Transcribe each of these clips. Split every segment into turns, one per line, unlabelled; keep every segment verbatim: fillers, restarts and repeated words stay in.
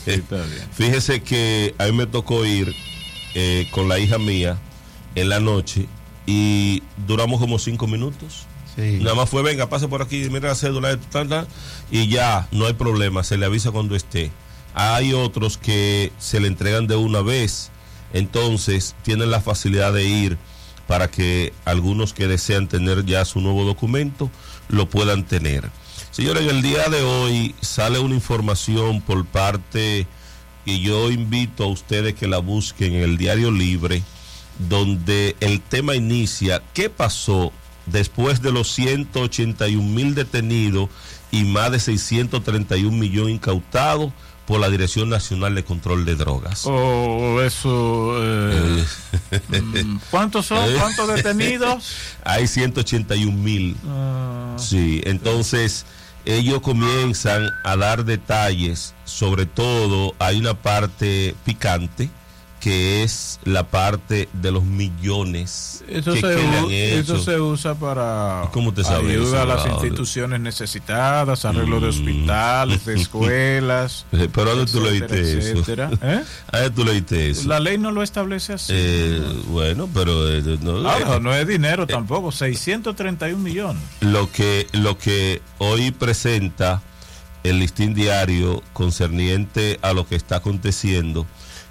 Sí, está bien.
Fíjese que a mí me tocó ir eh, con la hija mía en la noche y duramos como cinco minutos. Sí. Nada más fue, venga, pase por aquí, mira la cédula, tal, tal, y ya, no hay problema, se le avisa cuando esté. Hay otros que se le entregan de una vez, entonces tienen la facilidad de ir para que algunos que desean tener ya su nuevo documento lo puedan tener. Señores, en el día de hoy sale una información por parte, y yo invito a ustedes que la busquen en el Diario Libre, donde el tema inicia, ¿qué pasó después de los ciento ochenta y un mil detenidos y más de seiscientos treinta y un millones incautados por la Dirección Nacional de Control de Drogas?
Oh, eso... Eh, ¿Cuántos son? ¿Cuántos detenidos?
Hay ciento ochenta y un mil. Uh, sí, entonces ellos comienzan a dar detalles, sobre todo hay una parte picante, que es la parte de los millones
eso
que
se
quedan
u-
hechos.
Eso se usa para
¿Cómo te sabes
ayuda
eso,
a las
Raúl?
instituciones necesitadas, arreglo
mm.
de hospitales, de escuelas.
¿Pero a dónde tú leíste eso?
¿Eh?
¿A dónde tú leíste eso?
La ley no lo establece así.
Eh,
¿no?
Bueno, pero... Eh, no,
Ahora,
eh,
no es dinero tampoco, seiscientos treinta y un millones.
Lo que, lo que hoy presenta el Listín Diario concerniente a lo que está aconteciendo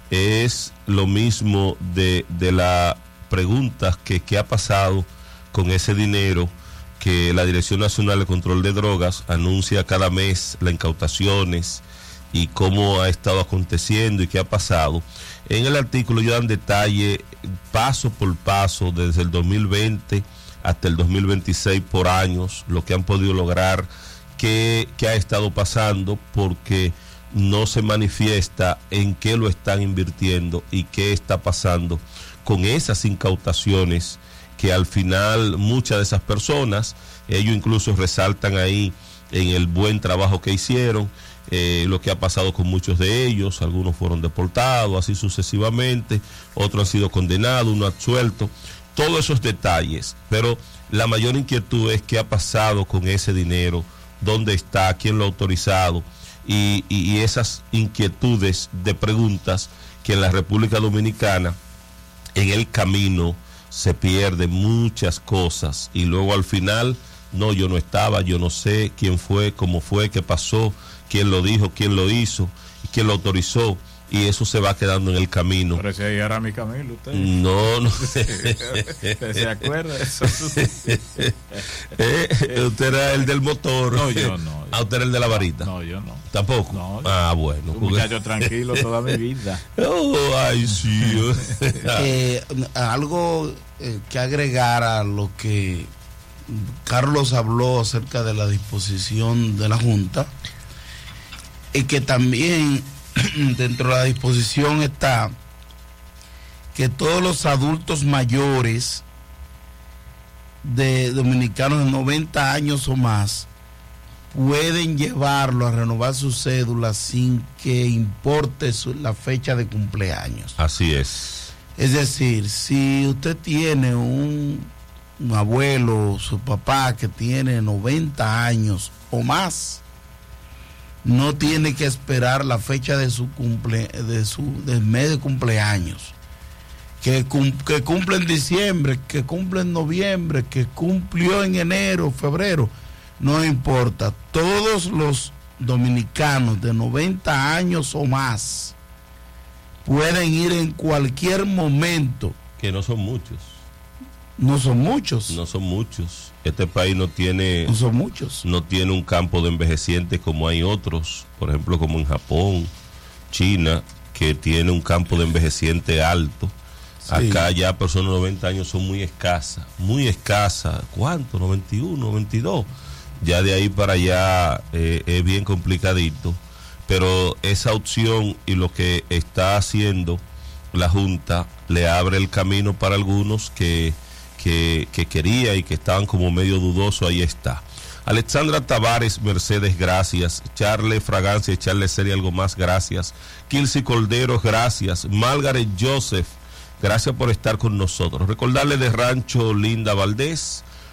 es lo mismo de, de las preguntas que, que ha pasado con ese dinero que la Dirección Nacional de Control de Drogas anuncia cada mes, las incautaciones y cómo ha estado aconteciendo y qué ha pasado. En el artículo ellos dan detalle paso por paso desde el dos mil veinte hasta el dos mil veintiséis por años, lo que han podido lograr, qué, qué ha estado pasando, porque no se manifiesta en qué lo están invirtiendo y qué está pasando con esas incautaciones que al final muchas de esas personas, ellos incluso resaltan ahí en el buen trabajo que hicieron, eh, lo que ha pasado con muchos de ellos, algunos fueron deportados, así sucesivamente, otros han sido condenados, uno absuelto, todos esos detalles, pero la mayor inquietud es qué ha pasado con ese dinero, dónde está, quién lo ha autorizado. Y, y, y esas inquietudes de preguntas que en la República Dominicana en el camino se pierden muchas cosas y luego al final, no, yo no estaba, yo no sé quién fue, cómo fue, qué pasó, quién lo dijo, quién lo hizo, quién lo autorizó, y eso se va quedando en el camino.
Pero si ahí era mi Camilo, usted.
No, no.
¿Usted se acuerda de eso?
eh, ¿Usted era el del motor?
No, yo no.
¿A usted era el de la varita?
No, yo no.
¿Tampoco?
No.
Ah, bueno.
Un muchacho tranquilo toda mi vida.
Oh, ay, sí.
eh, algo eh, que agregar a lo que Carlos habló acerca de la disposición de la Junta, y que también dentro de la disposición está que todos los adultos mayores de dominicanos de noventa años o más pueden llevarlo a renovar su cédula sin que importe su, la fecha de cumpleaños.
Así es.
Es decir, si usted tiene un, un abuelo, su papá que tiene noventa años o más, no tiene que esperar la fecha de su cumple, de su del mes de cumpleaños. Que, cum, que cumple en diciembre, que cumple en noviembre, que cumplió en enero, febrero, no importa. Todos los dominicanos de noventa años o más pueden ir en cualquier momento.
Que no son muchos.
No son muchos.
No son muchos. Este país no tiene,
no son muchos.
No tiene un campo de envejecientes como hay otros, por ejemplo como en Japón, China, que tiene un campo de envejecientes alto. Sí. Acá ya personas de noventa años son muy escasas, muy escasas. ¿Cuánto? noventa y uno, noventa y dos. Ya de ahí para allá eh, es bien complicadito. Pero esa opción y lo que está haciendo la Junta le abre el camino para algunos que Que, que quería y que estaban como medio dudosos. Ahí está. Alexandra Tavares, Mercedes, gracias. Charles Fragancia, Charles Serie, algo más, gracias. Kilsi Colderos, gracias. Margaret Joseph, gracias por estar con nosotros. Recordarle de Rancho Linda Valdés,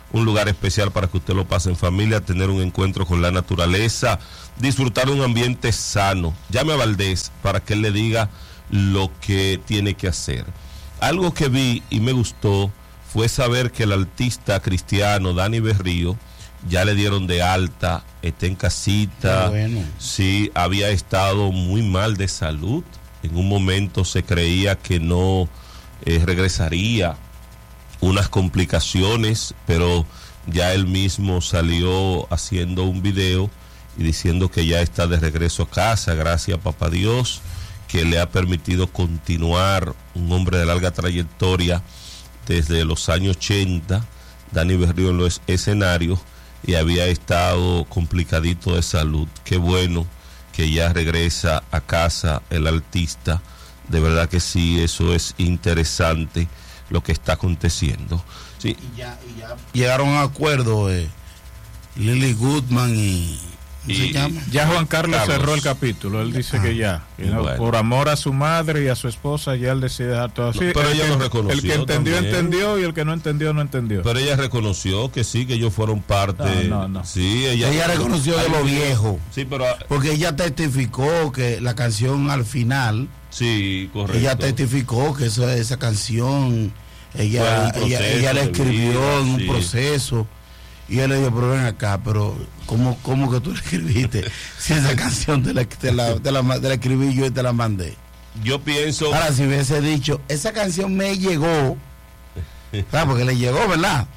un lugar especial para que usted lo pase en familia, tener un encuentro con la naturaleza, disfrutar de un ambiente sano. Llame a Valdés para que él le diga lo que tiene que hacer. Algo que vi y me gustó fue saber que el artista cristiano Dani Berrío ya le dieron de alta, está en casita.
Bueno.
Sí, había estado muy mal de salud. En un momento se creía que no eh, regresaría, unas complicaciones, pero ya él mismo salió haciendo un video y diciendo que ya está de regreso a casa, gracias a papá Dios, que le ha permitido continuar, un hombre de larga trayectoria desde los años ochenta, Dani Berrío en los escenarios, y había estado complicadito de salud. Qué bueno que ya regresa a casa el artista, de verdad que sí, eso es interesante lo que está aconteciendo. Sí.
Y ya, y ya llegaron a acuerdo eh, Lily Goodman y... ¿cómo se
Y-
llama?
Ya Juan Carlos,
Carlos.
cerró el capítulo. Él dice que ya, que no,
Bueno.
por amor a su madre y a su esposa, ya él decide dejar todo así.
No, pero
El
ella
que-
lo reconoció
El que entendió,
también.
entendió, y el que no entendió, no entendió.
Pero ella reconoció que sí, que ellos fueron parte.
No, no, no.
Sí, ella,
Ella reconoció de lo viejo,
Sí, pero
porque ella testificó que la canción al final,
sí, correcto.
ella testificó que eso, esa canción, ella,
Fue un
ella,
proceso
ella la
de
escribió
vida,
en un
sí.
proceso. Y él le dijo, pero ven acá, pero ¿cómo, cómo que tú la escribiste? Si esa canción te la, te, la, te, la, te la escribí yo y te la mandé.
Yo pienso.
Ahora, si hubiese dicho, esa canción me llegó, claro, porque le llegó, ¿verdad?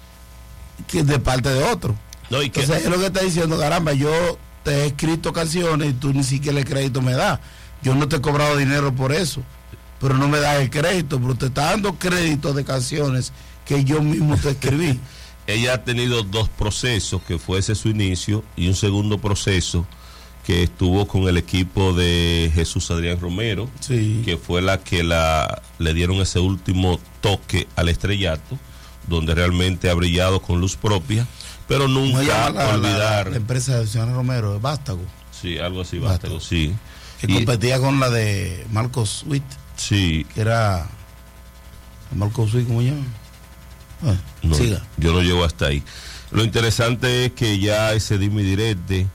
Que de parte de otro.
No, y que,
Entonces, es lo que está diciendo, caramba, yo te he escrito canciones y tú ni siquiera el crédito me das. Yo no te he cobrado dinero por eso, pero no me das el crédito, pero te está dando crédito de canciones que yo mismo te escribí.
ella ha tenido dos procesos, que fue ese su inicio, y un segundo proceso que estuvo con el equipo de Jesús Adrián Romero,
Sí.
que fue la que la le dieron ese último toque al estrellato, donde realmente ha brillado con luz propia, pero
¿Cómo se
nunca
llama la,
olvidar.
la, la empresa de señor Romero, Vástago,
Sí, algo así,
Vástago.
Vástago, sí.
que
Y-
competía con la de Marcos Witt,
Sí,
que era Marcos Witt, ¿cómo se llama? Ah,
no,
siga.
yo no llego hasta ahí. Lo interesante es que ya ese dime y direte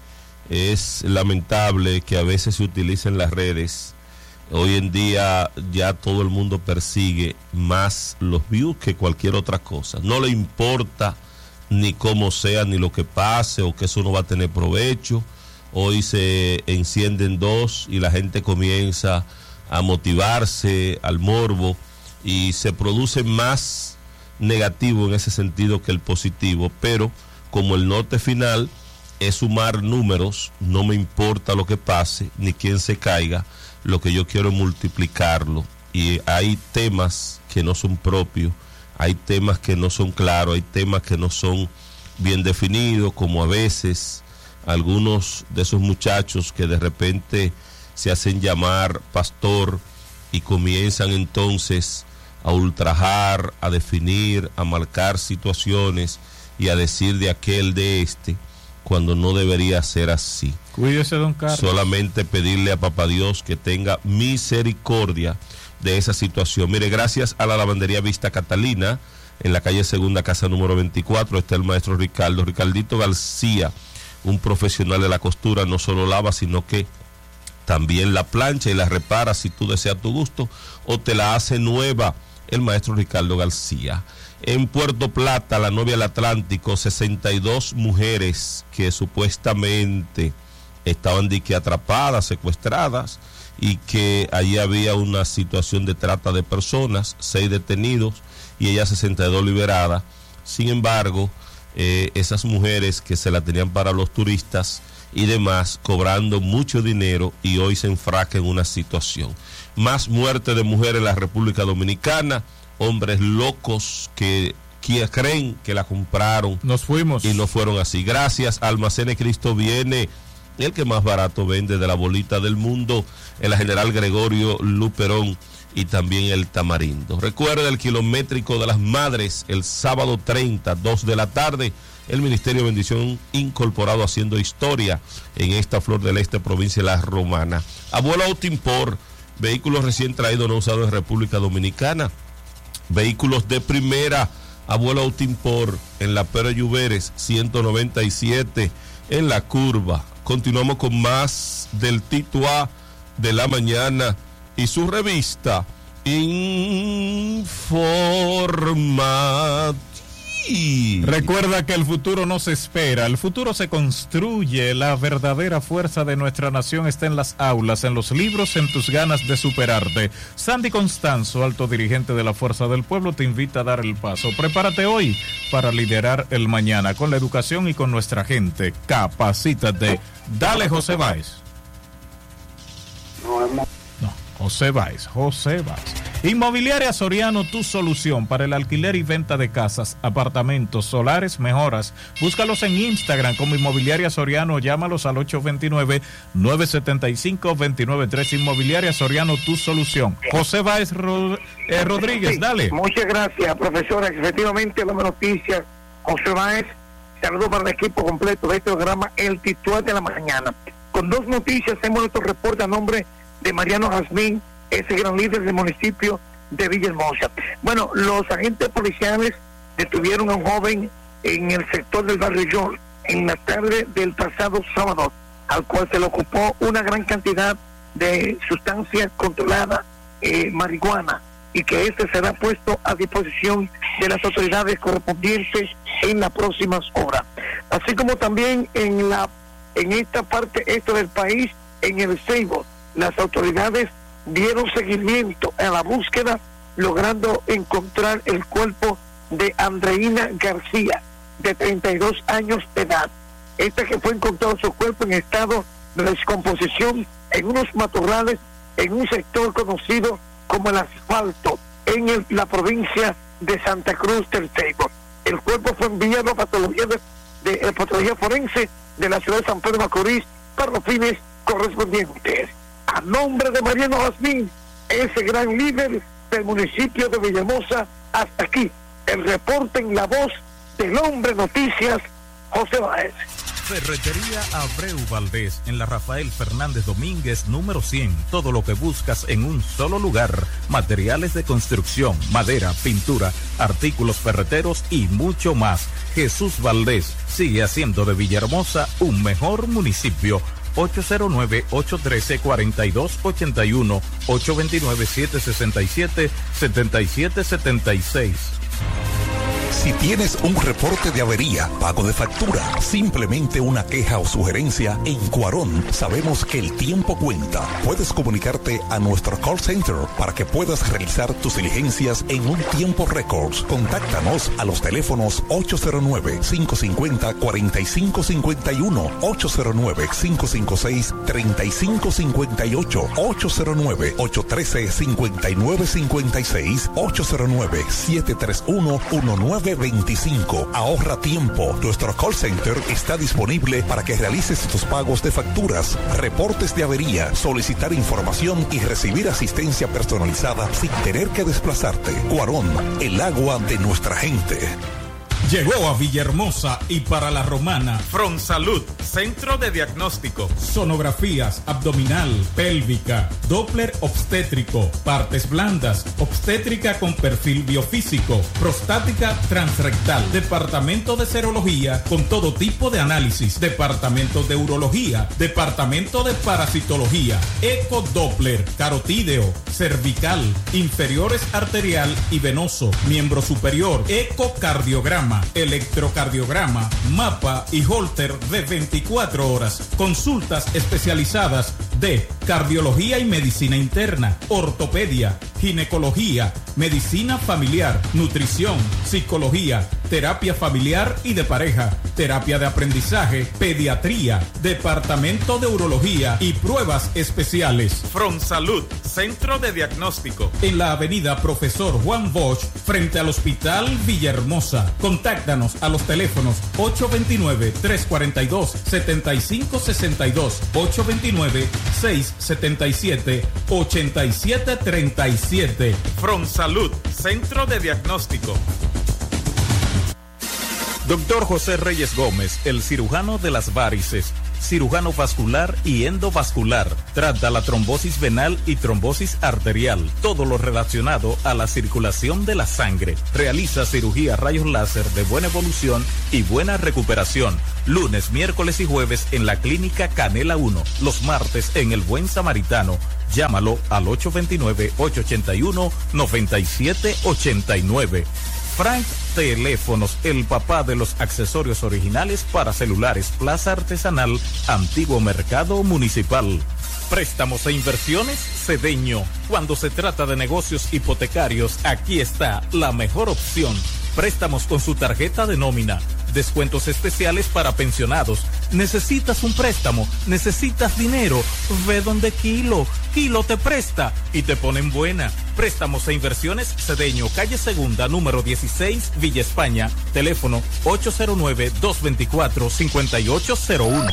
es lamentable que a veces se utilicen las redes. Hoy en día ya todo el mundo persigue más los views que cualquier otra cosa. No le importa ni cómo sea, ni lo que pase, o que eso no va a tener provecho. Hoy se encienden dos y la gente comienza a motivarse al morbo, y se produce más negativo en ese sentido que el positivo, pero como el norte final es sumar números, no me importa lo que pase ni quién se caiga, lo que yo quiero es multiplicarlo. Y hay temas que no son propios, hay temas que no son claros, hay temas que no son bien definidos, como a veces algunos de esos muchachos que de repente se hacen llamar pastor y comienzan entonces a ultrajar, a definir, a marcar situaciones y a decir de aquel, de este, cuando no debería ser así.
Cuídese, don Carlos.
Solamente pedirle a papá Dios que tenga misericordia de esa situación. Mire, gracias a la lavandería Vista Catalina, en la calle Segunda, casa número veinticuatro, está el maestro Ricardo, Ricardito García, un profesional de la costura. No solo lava, sino que también la plancha y la repara si tú deseas tu gusto, o te la hace nueva el maestro Ricardo García. En Puerto Plata, la novia del Atlántico, sesenta y dos mujeres que supuestamente estaban de que atrapadas, secuestradas, y que allí había una situación de trata de personas, seis detenidos y ella sesenta y dos liberadas. Sin embargo, eh, esas mujeres que se la tenían para los turistas y demás, cobrando mucho dinero, y hoy se enfrasca en una situación. Más muerte de mujeres en la República Dominicana, hombres locos que, que creen que la compraron
Nos fuimos.
y no fueron así. Gracias a Almacenes Cristo viene el que más barato vende de la bolita del mundo, en la General Gregorio Luperón y también el Tamarindo. Recuerda el kilométrico de las madres el sábado treinta, dos de la tarde, el Ministerio de Bendición incorporado haciendo historia en esta Flor del Este, provincia de La Romana. Abuelo Autoimport, vehículos recién traídos, no usados en República Dominicana, vehículos de primera, Abuelo Autimpor, en la Pérez Lluveres ciento noventa y siete, en la curva. Continuamos con más del Tito A de la mañana y su revista Informativa.
Recuerda que el futuro no se espera, el futuro se construye. La verdadera fuerza de nuestra nación está en las aulas, en los libros, en tus ganas de superarte. Sandy Constanzo, alto dirigente de la Fuerza del Pueblo, te invita a dar el paso. Prepárate hoy para liderar el mañana con la educación y con nuestra gente. Capacítate. Dale, José Báez. No, José Báez, José Báez. Inmobiliaria Soriano, tu solución para el alquiler y venta de casas, apartamentos, solares, mejoras. Búscalos en Instagram como Inmobiliaria Soriano, llámalos al ocho dos nueve, nueve siete cinco, dos nueve tres. Inmobiliaria Soriano, tu solución. José Báez Rod eh, Rodríguez,
sí,
dale.
Muchas gracias, profesora. Efectivamente, la noticia, José Báez, saludo para el equipo completo de este programa, El Titular de la Mañana. Con dos noticias, hacemos nuestro reporte a nombre de Mariano Jazmín, ese gran líder del municipio de Villahermosa. Bueno, los agentes policiales detuvieron a un joven en el sector del barrio York en la tarde del pasado sábado, al cual se le ocupó una gran cantidad de sustancia controlada, eh, marihuana, y que este será puesto a disposición de las autoridades correspondientes en las próximas horas. Así como también en la en esta parte este del país, en el Ceibo, las autoridades dieron seguimiento a la búsqueda, logrando encontrar el cuerpo de Andreina García, de treinta y dos años de edad. Esta que fue encontrado su cuerpo en estado de descomposición en unos matorrales en un sector conocido como el Asfalto, en el, la provincia de Santa Cruz del Ceibo. El cuerpo fue enviado a patología de, de, de patología forense de la ciudad de San Pedro de Macorís para los fines correspondientes. A nombre de Mariano Jazmín, ese gran líder del municipio de Villahermosa, hasta aquí el reporte en la voz del hombre noticias, José Báez.
Ferretería Abreu Valdés, en la Rafael Fernández Domínguez, número cien. Todo lo que buscas en un solo lugar. Materiales de construcción, madera, pintura, artículos ferreteros y mucho más. Jesús Valdés sigue haciendo de Villahermosa un mejor municipio. ocho cero nueve, ocho uno tres, cuatro dos ocho uno, ocho dos nueve, siete seis siete, siete siete siete seis.
Si tienes un reporte de avería, pago de factura, simplemente una queja o sugerencia, en Cuarón sabemos que el tiempo cuenta. Puedes comunicarte a nuestro call center para que puedas realizar tus diligencias en un tiempo récord. Contáctanos a los teléfonos ocho cero nueve, cinco cinco cero, cuatro cinco cinco uno, ocho cero nueve, cinco cinco seis, tres cinco cinco ocho, ocho cero nueve, ocho uno tres, cinco nueve cinco seis, ocho cero nueve, siete tres uno, uno nueve veinticinco. Ahorra tiempo. Nuestro call center está disponible para que realices tus pagos de facturas, reportes de avería, solicitar información y recibir asistencia personalizada sin tener que desplazarte. Cuarón, el agua de nuestra gente.
Llegó a Villahermosa y para la Romana Fronsalud, centro de diagnóstico, sonografías abdominal, pélvica, Doppler obstétrico, partes blandas, obstétrica con perfil biofísico, prostática transrectal, departamento de serología con todo tipo de análisis, departamento de urología, departamento de parasitología, ecodoppler, carotídeo, cervical, inferiores arterial y venoso, miembro superior, ecocardiograma, electrocardiograma, mapa y holter de veinticuatro horas. Consultas especializadas de cardiología y medicina interna, ortopedia, ginecología, medicina familiar, nutrición, psicología, terapia familiar y de pareja, terapia de aprendizaje, pediatría, departamento de urología y pruebas especiales. Fronsalud, centro de diagnóstico, en la avenida Profesor Juan Bosch, frente al Hospital Villahermosa. Contáctanos a los teléfonos ocho dos nueve, tres cuatro dos, siete cinco seis dos, ocho dos nueve, seis siete siete, ocho siete tres siete. Fronsalud, centro de diagnóstico. Doctor José Reyes Gómez, el cirujano de las varices. cirujano vascular y endovascular. Trata la trombosis venal y trombosis arterial, todo lo relacionado a la circulación de la sangre. Realiza cirugía rayos láser de buena evolución y buena recuperación. Lunes, miércoles y jueves en la Clínica Canela uno. Los martes en El Buen Samaritano. Llámalo al ocho dos nueve, ocho ocho uno, nueve siete ocho nueve. Frank Teléfonos, el papá de los accesorios originales para celulares, Plaza Artesanal, Antiguo Mercado Municipal. Préstamos e inversiones, Cedeño. Cuando se trata de negocios hipotecarios, aquí está la mejor opción. Préstamos con su tarjeta de nómina. Descuentos especiales para pensionados. ¿Necesitas un préstamo? ¿Necesitas dinero? Ve donde Kilo. Kilo te presta y te ponen buena. Préstamos e inversiones, Cedeño, calle Segunda, número dieciséis, Villa España. Teléfono ocho cero nueve, dos dos cuatro, cinco ocho cero uno.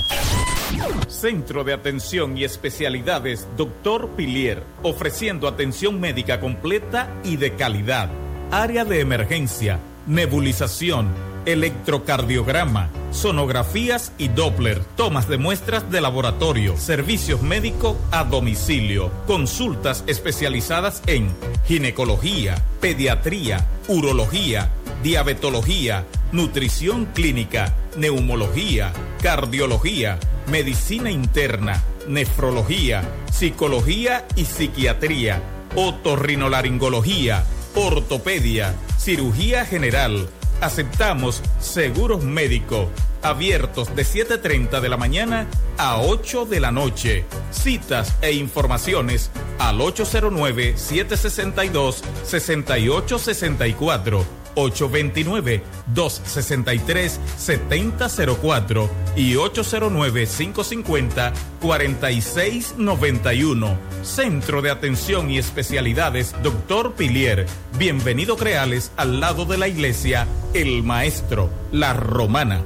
Centro de Atención y Especialidades Doctor Pilier, ofreciendo atención médica completa y de calidad. Área de emergencia, nebulización, electrocardiograma, sonografías y Doppler, tomas de muestras de laboratorio, servicios médicos a domicilio, consultas especializadas en ginecología, pediatría, urología, diabetología, nutrición clínica, neumología, cardiología, medicina interna, nefrología, psicología y psiquiatría, otorrinolaringología, ortopedia, cirugía general. Aceptamos seguros médicos, abiertos de siete y media de la mañana a ocho de la noche. Citas e informaciones al ocho cero nueve, siete seis dos, seis ocho seis cuatro, ocho dos nueve, dos seis tres, siete cero cero cuatro y ocho cero nueve, cinco cinco cero, cuatro seis nueve uno. Centro de Atención y Especialidades Doctor Pilier. Bienvenido Creales, al lado de la iglesia El Maestro, La Romana.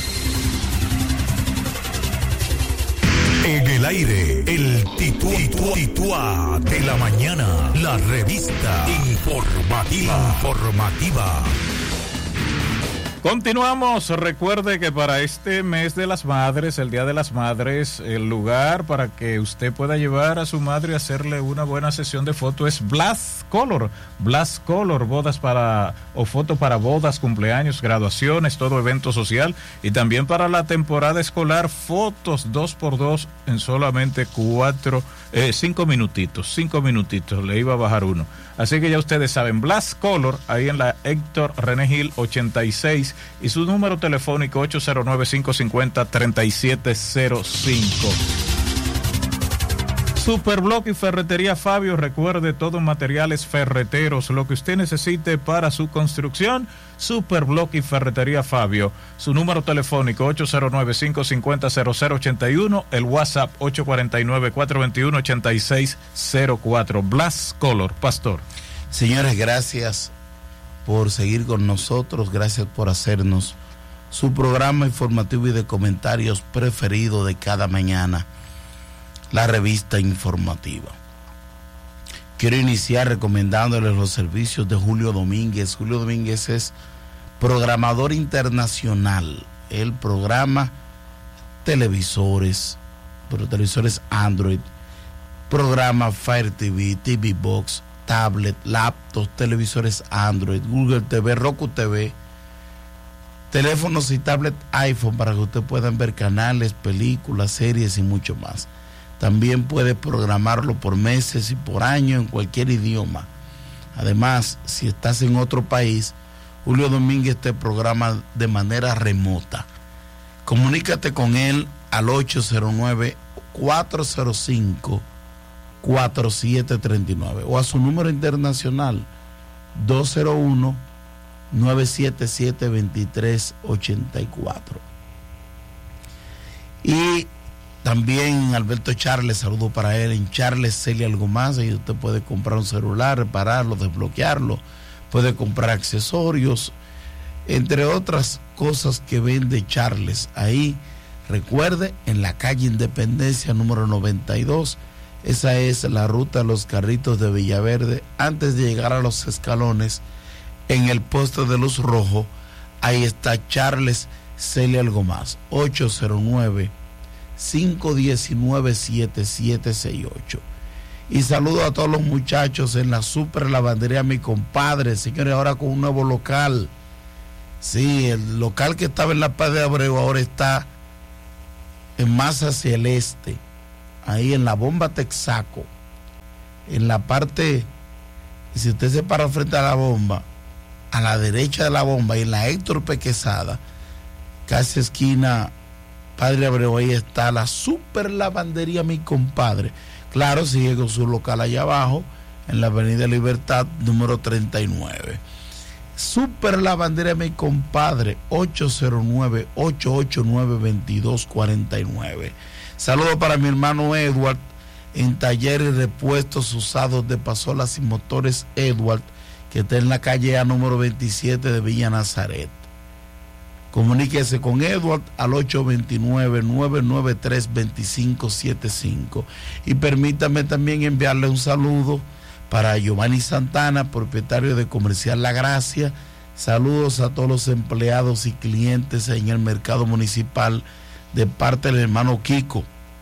En el aire, el titua, titua, titua de la mañana, la revista informativa. informativa.
Continuamos. Recuerde que para este mes de las madres, el Día de las Madres, el lugar para que usted pueda llevar a su madre a hacerle una buena sesión de foto es Blast Color. Blast Color, bodas para o foto para bodas, cumpleaños, graduaciones, todo evento social y también para la temporada escolar, fotos dos por dos en solamente cuatro, eh, cinco minutitos, cinco minutitos, le iba a bajar uno. Así que ya ustedes saben, Blast Color, ahí en la Héctor René Gil ochenta y seis y su número telefónico ocho cero nueve, cinco cinco cero, tres siete cero cinco. Superblock y Ferretería Fabio, recuerde, todo materiales ferreteros, lo que usted necesite para su construcción. Superblock y Ferretería Fabio, su número telefónico ocho cero nueve, cinco cinco cero, cero cero ocho uno, el WhatsApp ocho cuatro nueve, cuatro dos uno, ocho seis cero cuatro. Blast Color. Pastor.
Señores, gracias por seguir con nosotros, gracias por hacernos su programa informativo y de comentarios preferido de cada mañana, la revista informativa. Quiero iniciar recomendándoles los servicios de Julio Domínguez. Julio Domínguez es programador internacional. Él programa televisores, pero televisores Android, programa Fire T V, T V Box, tablet, laptops, televisores Android, Google T V, Roku T V, teléfonos y tablet iPhone para que ustedes puedan ver canales, películas, series y mucho más. También puede programarlo por meses y por año en cualquier idioma. Además, si estás en otro país, Julio Domínguez te programa de manera remota. Comunícate con él al ocho cero nueve, cuatro cero cinco, cuatro siete tres nueve o a su número internacional dos cero uno, nueve siete siete, dos tres ocho cuatro. Y también Alberto Charles, saludo para él, en Charles Celia Algo Más, y usted puede comprar un celular, repararlo, desbloquearlo, puede comprar accesorios, entre otras cosas que vende Charles. Ahí, recuerde, en la calle Independencia número noventa y dos, esa es la ruta de los carritos de Villaverde, antes de llegar a los escalones, en el poste de luz rojo, ahí está Charles Celia Algo Más, ocho cero nueve, cinco uno nueve, siete siete seis ocho. Y saludo a todos los muchachos en la super lavandería, mi compadre, señores, ahora con un nuevo local. Sí, el local que estaba en la Paz de Abreu ahora está en más hacia el este, ahí en la bomba Texaco, en la parte, si usted se para frente a la bomba, a la derecha de la bomba, y en la Héctor Pequezada, casi esquina Padre Abreu, ahí está la super lavandería, mi compadre. Claro, sigue con su local allá abajo, en la Avenida Libertad, número treinta y nueve. Super lavandería, mi compadre, ocho cero nueve, ocho ocho nueve, dos dos cuatro nueve. Saludos para mi hermano Edward, en talleres y repuestos usados de pasolas y motores Edward, que está en la calle A número veintisiete de Villa Nazaret. Comuníquese con Edward al ocho dos nueve, nueve nueve tres, dos cinco siete cinco. Y permítame también enviarle un saludo para Giovanni Santana, propietario de Comercial La Gracia. Saludos a todos los empleados y clientes en el mercado municipal de parte del hermano Kiko.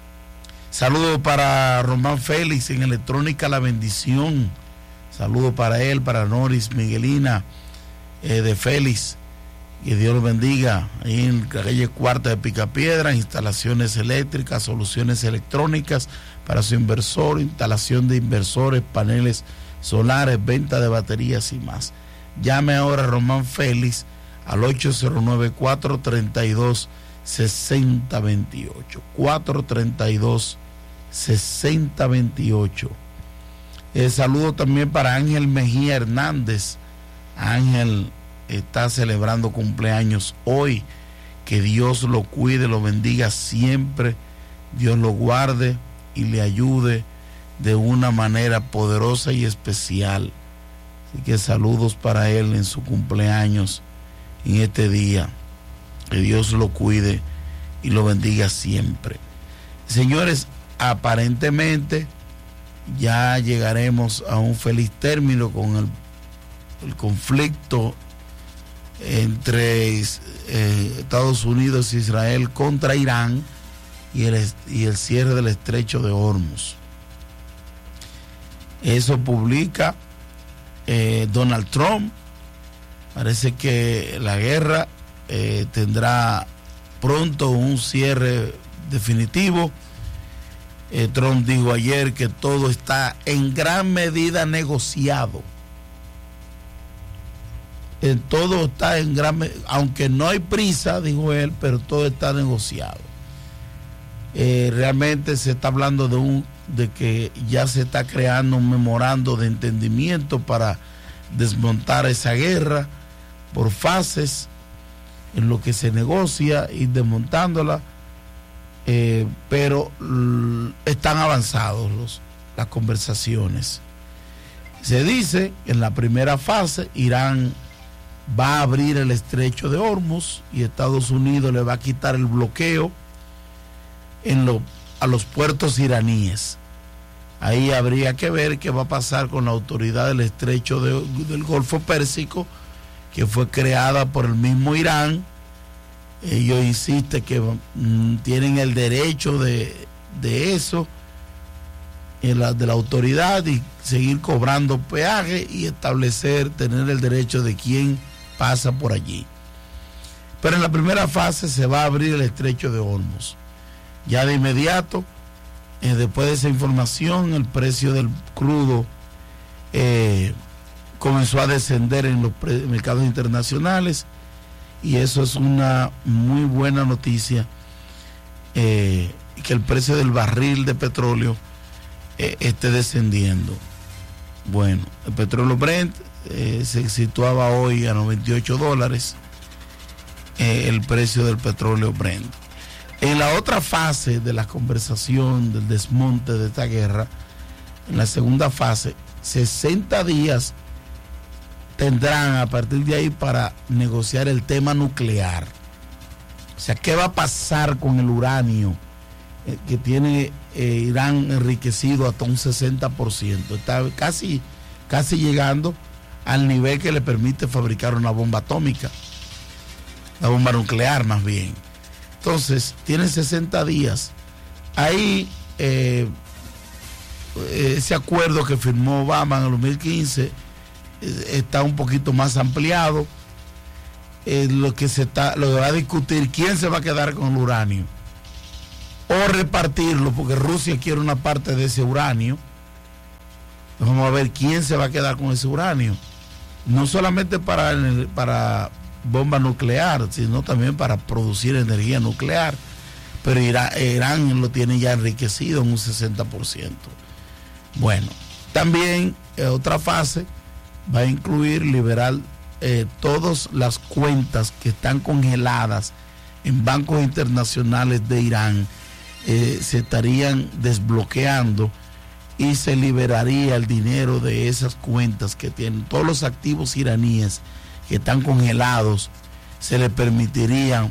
Saludos para Román Félix en Electrónica La Bendición. Saludos para él, para Noris Miguelina eh, de Félix. Que Dios los bendiga. Ahí en la calle Cuarta de Picapiedra, instalaciones eléctricas, soluciones electrónicas para su inversor, instalación de inversores, paneles solares, venta de baterías y más. Llame ahora a Román Félix al ocho cero nueve, cuatro tres dos, seis cero dos ocho. cuatro tres dos, seis cero dos ocho. El saludo también para Ángel Mejía Hernández. Ángel está celebrando cumpleaños hoy. Que Dios lo cuide, lo bendiga siempre. Dios lo guarde y le ayude de una manera poderosa y especial. Así que saludos para él en su cumpleaños en este día. Que Dios lo cuide y lo bendiga siempre. Señores, aparentemente ya llegaremos a un feliz término con el, el conflicto entre eh, Estados Unidos e Israel contra Irán y el, y el cierre del estrecho de Hormuz. Eso publica eh, Donald Trump. Parece que la guerra eh, tendrá pronto un cierre definitivo. eh, Trump dijo ayer que todo está en gran medida negociado. Eh, todo está en gran medida, aunque no hay prisa, dijo él, pero todo está negociado. Eh, realmente se está hablando de un de que ya se está creando un memorando de entendimiento para desmontar esa guerra por fases, en lo que se negocia y desmontándola, eh, pero l- están avanzados los, las conversaciones. Se dice que en la primera fase Irán va a abrir el estrecho de Hormuz y Estados Unidos le va a quitar el bloqueo en lo, a los puertos iraníes. Ahí habría que ver qué va a pasar con la autoridad del estrecho de, del Golfo Pérsico, que fue creada por el mismo Irán. Ellos insisten que mm, tienen el derecho de, de eso, en la, de la autoridad, y seguir cobrando peaje y establecer, tener el derecho de quién pasa por allí. Pero en la primera fase se va a abrir el estrecho de Hormuz. Ya de inmediato, eh, después de esa información, el precio del crudo eh, comenzó a descender en los pre- mercados internacionales, y eso es una muy buena noticia, eh, que el precio del barril de petróleo eh, esté descendiendo. Bueno, el petróleo Brent eh, se situaba hoy a noventa y ocho dólares, eh, el precio del petróleo Brent. En la otra fase de la conversación del desmonte de esta guerra, en la segunda fase, sesenta días tendrán a partir de ahí para negociar el tema nuclear. O sea, ¿qué va a pasar con el uranio eh, que tiene eh, Irán enriquecido hasta un sesenta por ciento? Está casi, casi llegando al nivel que le permite fabricar una bomba atómica, una bomba nuclear más bien. Entonces, tienen sesenta días Ahí, eh, ese acuerdo que firmó Obama en el dos mil quince eh, está un poquito más ampliado. Eh, lo que se está, lo que va a discutir quién se va a quedar con el uranio o repartirlo, porque Rusia quiere una parte de ese uranio. Vamos a ver quién se va a quedar con ese uranio, no solamente para, el, para bomba nuclear, sino también para producir energía nuclear. Pero Irán, Irán lo tiene ya enriquecido en un sesenta por ciento. Bueno, también eh, otra fase va a incluir liberar eh, todas las cuentas que están congeladas en bancos internacionales de Irán, eh, se estarían desbloqueando y se liberaría el dinero de esas cuentas que tienen. Todos los activos iraníes que están congelados se le permitirían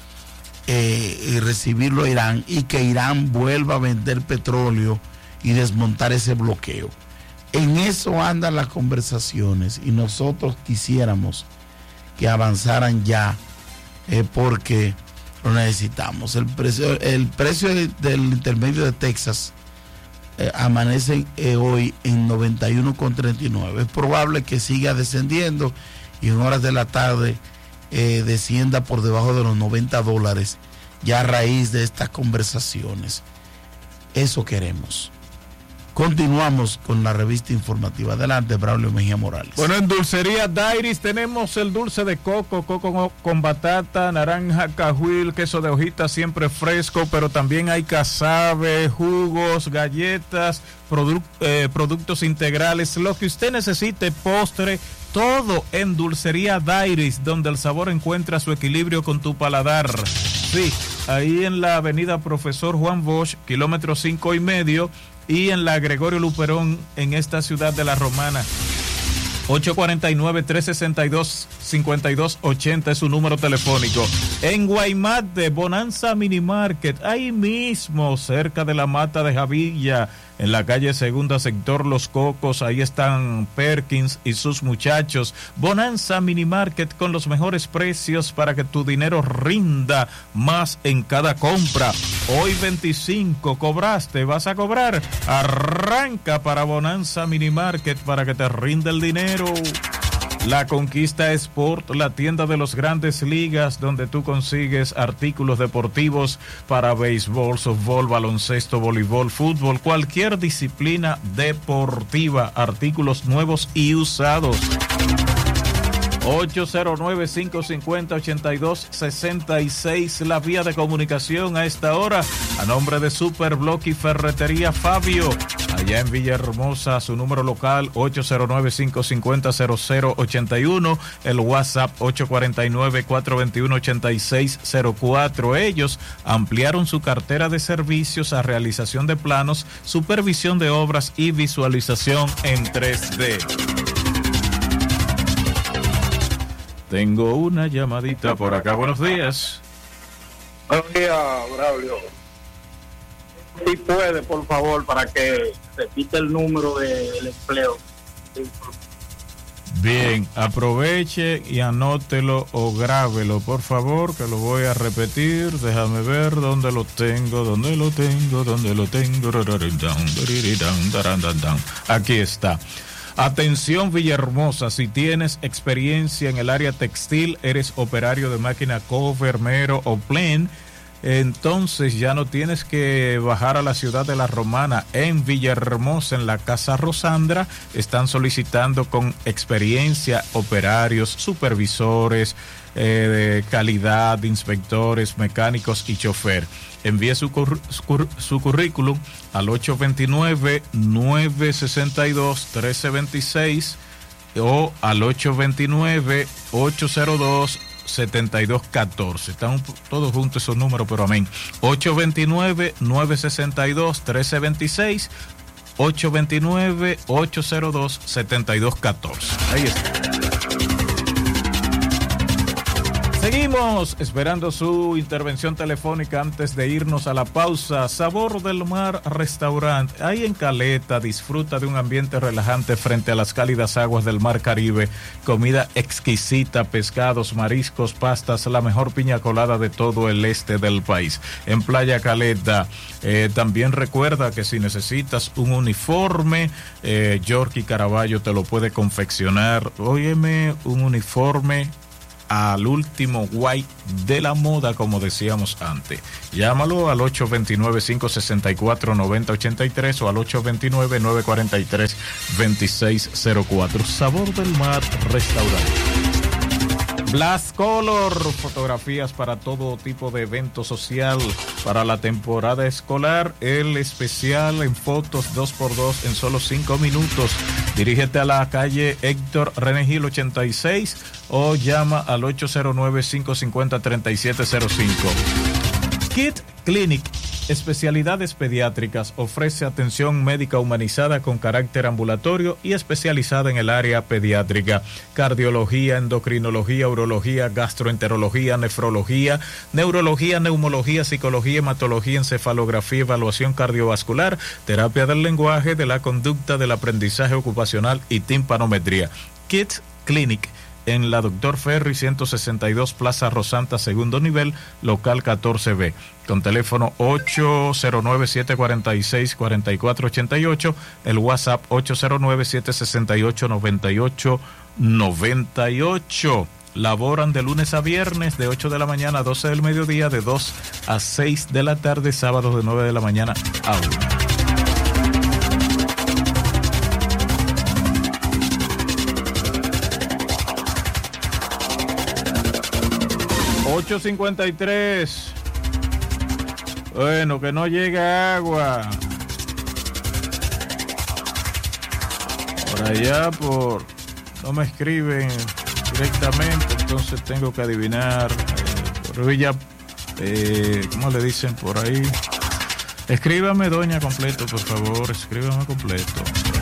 eh, recibirlo a Irán, y que Irán vuelva a vender petróleo y desmontar ese bloqueo. En eso andan las conversaciones y nosotros quisiéramos que avanzaran ya, eh, porque lo necesitamos. El precio, el precio de, del intermedio de Texas eh, amanece eh, hoy en noventa y uno con treinta y nueve. Es probable que siga descendiendo y en horas de la tarde eh, descienda por debajo de los noventa dólares, ya a raíz de estas conversaciones. Eso queremos. Continuamos con la revista informativa. Adelante, Braulio Mejía Morales.
Bueno, en Dulcería Dairis tenemos el dulce de coco, coco con batata, naranja, cajuil, queso de hojita siempre fresco, pero también hay casabe, jugos, galletas, produ- eh, productos integrales, lo que usted necesite, postre, todo en Dulcería Dairis, donde el sabor encuentra su equilibrio con tu paladar. Sí, ahí en la avenida Profesor Juan Bosch, kilómetro cinco y medio, y en la Gregorio Luperón, en esta ciudad de La Romana. ocho cuatro nueve, tres seis dos, cinco dos ocho cero es su número telefónico. En Guaymate, Bonanza Mini Market, ahí mismo, cerca de la Mata de Javilla, en la calle Segunda, sector Los Cocos, ahí están Perkins y sus muchachos. Bonanza Mini Market, con los mejores precios para que tu dinero rinda más en cada compra. Hoy veinticinco, cobraste, vas a cobrar. Arranca para Bonanza Mini Market para que te rinda el dinero. La Conquista Sport, la tienda de los Grandes Ligas, donde tú consigues artículos deportivos para béisbol, softball, baloncesto, voleibol, fútbol, cualquier disciplina deportiva, artículos nuevos y usados. ocho cero nueve, cinco cinco cero, ocho dos seis seis, la vía de comunicación a esta hora, a nombre de Superblock y Ferretería Fabio, allá en Villahermosa, su número local ocho cero nueve, cinco cinco cero, cero cero ocho uno, el WhatsApp ocho cuatro nueve, cuatro dos uno, ocho seis cero cuatro. Ellos ampliaron su cartera de servicios a realización de planos, supervisión de obras y visualización en tres D. Tengo una llamadita por acá. Buenos días.
Buenos días, Braulio. Si puede, por favor, para que repita el número del empleo.
Bien, aproveche y anótelo o grábelo, por favor, que lo voy a repetir. Déjame ver dónde lo tengo, dónde lo tengo, dónde lo tengo. Aquí está. Atención Villahermosa, si tienes experiencia en el área textil, eres operario de máquina cover, mero o plen, entonces ya no tienes que bajar a la ciudad de La Romana. En Villahermosa, en la Casa Rosandra, están solicitando con experiencia operarios, supervisores eh, de calidad, inspectores, mecánicos y chofer. Envíe su, cur, su, su currículum al ocho dos nueve, nueve seis dos, uno tres dos seis o al ocho dos nueve, ocho cero dos, siete dos uno cuatro. Están todos juntos esos números, pero amén. ocho dos nueve, nueve seis dos, uno tres dos seis, ocho dos nueve, ocho cero dos, siete dos uno cuatro. Ahí está. Seguimos esperando su intervención telefónica antes de irnos a la pausa. Sabor del Mar Restaurant. Ahí en Caleta disfruta de un ambiente relajante frente a las cálidas aguas del Mar Caribe. Comida exquisita, pescados, mariscos, pastas, la mejor piña colada de todo el este del país. En Playa Caleta, eh, también recuerda que si necesitas un uniforme, eh, Yorky Caraballo te lo puede confeccionar. Óyeme, un uniforme al último guay de la moda, como decíamos antes. Llámalo al ocho dos nueve, cinco seis cuatro, nueve cero ocho tres o al ocho dos nueve, nueve cuatro tres, dos seis cero cuatro. Sabor del Mar Restaurante. Blast Color, fotografías para todo tipo de evento social. Para la temporada escolar, el especial en fotos dos por dos en solo cinco minutos. Dirígete a la calle Héctor René Gil ochenta y seis o llama al ocho cero nueve, cinco cinco cero, tres siete cero cinco. Kid Clinic, especialidades pediátricas, ofrece atención médica humanizada con carácter ambulatorio y especializada en el área pediátrica, cardiología, endocrinología, urología, gastroenterología, nefrología, neurología, neumología, psicología, hematología, encefalografía, evaluación cardiovascular, terapia del lenguaje, de la conducta, del aprendizaje ocupacional y timpanometría. Kids Clinic, en la Doctor Ferry ciento sesenta y dos, Plaza Rosanta, segundo nivel, local catorce B, con teléfono ocho cero nueve, siete cuatro seis, cuatro cuatro ocho ocho, el WhatsApp ocho cero nueve, siete seis ocho, nueve ocho nueve ocho. Laboran de lunes a viernes de ocho de la mañana a doce del mediodía, de dos a seis de la tarde, sábados de nueve de la mañana a una. ocho cincuenta y tres. Bueno, que no llega agua. Por allá, por... no me escriben directamente, entonces tengo que adivinar. Eh, por Villa... Eh, ¿Cómo le dicen por ahí? Escríbame, doña, completo, por favor. Escríbame completo.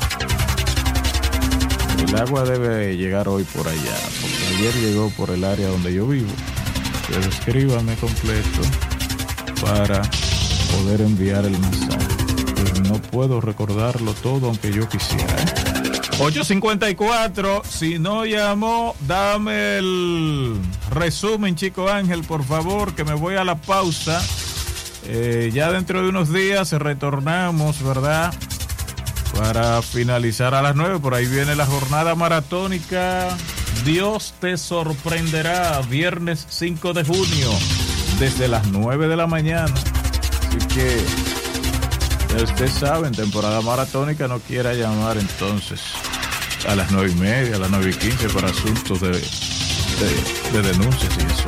El agua debe llegar hoy por allá, porque ayer llegó por el área donde yo vivo. Pero escríbame completo para poder enviar el mensaje. Pero no puedo recordarlo todo, aunque yo quisiera. ¿eh? ocho cincuenta y cuatro, si no llamó, dame el resumen, Chico Ángel, por favor, que me voy a la pausa. Eh, ya dentro de unos días retornamos, ¿verdad? Para finalizar a las nueve, por ahí viene la jornada maratónica. Dios te sorprenderá, viernes cinco de junio, desde las nueve de la mañana. Así que, ya ustedes saben, temporada maratónica, no quiera llamar entonces a las nueve y media, a las nueve y quince para asuntos de, de, de denuncias y eso.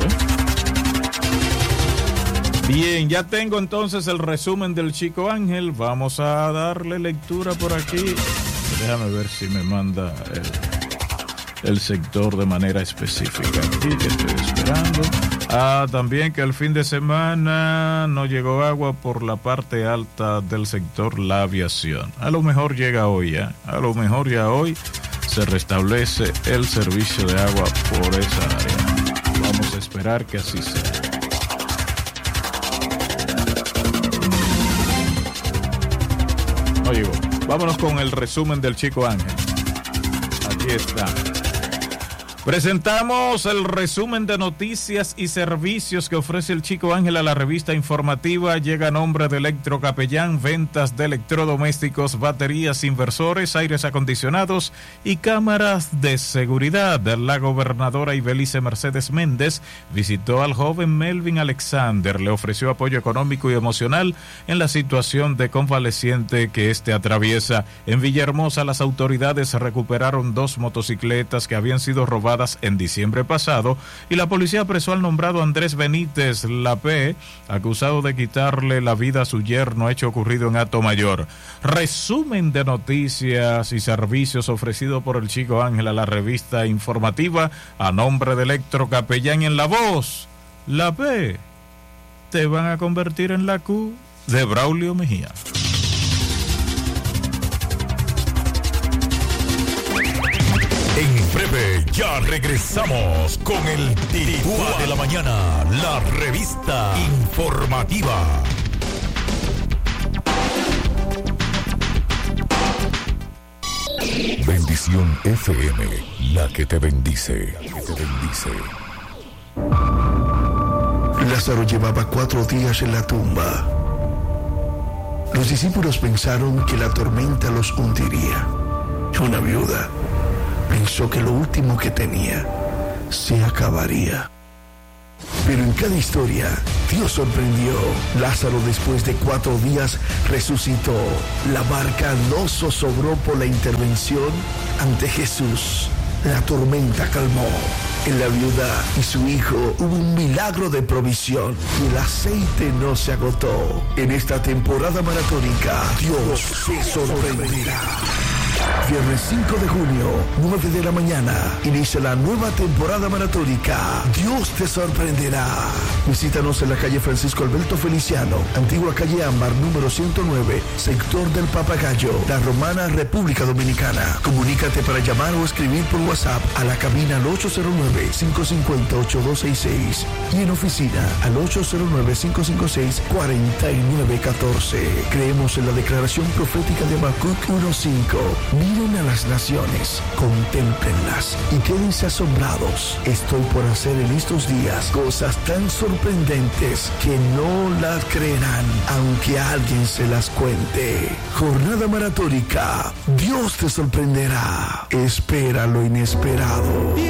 ¿eh? Bien, ya tengo entonces el resumen del Chico Ángel. Vamos a darle lectura por aquí. Déjame ver si me manda el... el sector de manera específica. Aquí que estoy esperando. Ah, también que el fin de semana no llegó agua por la parte alta del sector la aviación. A lo mejor llega hoy, ¿eh? A lo mejor ya hoy se restablece el servicio de agua por esa área. Vamos a esperar que así sea. No llegó. Vámonos con el resumen del Chico Ángel. Aquí está. Presentamos el resumen de noticias y servicios que ofrece el Chico Ángel a la revista informativa. Llega a nombre de Electrocapellán, ventas de electrodomésticos, baterías, inversores, aires acondicionados y cámaras de seguridad. La gobernadora Ibelice Mercedes Méndez visitó al joven Melvin Alexander, le ofreció apoyo económico y emocional en la situación de convaleciente que este atraviesa. En Villahermosa, las autoridades recuperaron dos motocicletas que habían sido robadas en diciembre pasado y la policía apresó al nombrado Andrés Benítez Lapé, acusado de quitarle la vida a su yerno, hecho ocurrido en Atomayor. Resumen de noticias y servicios ofrecido por el Chico Ángel a la revista informativa a nombre de Electrocapellán. En la voz, Lapé, te van a convertir en la Q de Braulio Mejía.
En En breve ya regresamos con el Titúa de la Mañana, la revista informativa. Bendición F M, la que te bendice, la que te bendice.
Lázaro llevaba cuatro días en la tumba. Los discípulos pensaron que la tormenta los hundiría. Una viuda pensó que lo último que tenía se acabaría. Pero en cada historia, Dios sorprendió. Lázaro, después de cuatro días, resucitó. La barca no zozobró por la intervención ante Jesús. La tormenta calmó. En la viuda y su hijo hubo un milagro de provisión. Y el aceite no se agotó. En esta temporada maratónica, Dios se sorprenderá. Viernes cinco de junio, nueve de la mañana, inicia la nueva temporada maratónica. Dios te sorprenderá. Visítanos en la calle Francisco Alberto Feliciano, antigua calle Ámbar, número ciento nueve, sector del Papagayo, La Romana, República Dominicana. Comunícate para llamar o escribir por WhatsApp a la cabina al ocho cero nueve, cinco cinco cero, ocho dos seis seis y en oficina al ocho cero nueve, cinco cinco seis, cuatro nueve uno cuatro. Creemos en la declaración profética de Habacuc uno cinco. Miren a las naciones, contémplenlas y quédense asombrados. Estoy por hacer en estos días cosas tan sorprendentes que no las creerán, aunque alguien se las cuente. Jornada maratónica. Dios te sorprenderá. Espera lo inesperado.